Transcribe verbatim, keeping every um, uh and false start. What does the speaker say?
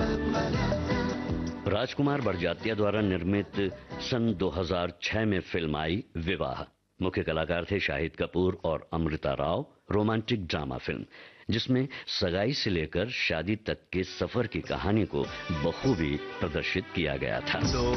राजकुमार बड़जात्या द्वारा निर्मित सन दो हज़ार छह में फिल्म आई विवाह। मुख्य कलाकार थे शाहिद कपूर और Amrita Rao. Romantic drama film जिसमें सगाई से लेकर शादी तक के सफर की कहानी को बखूबी प्रदर्शित किया गया था।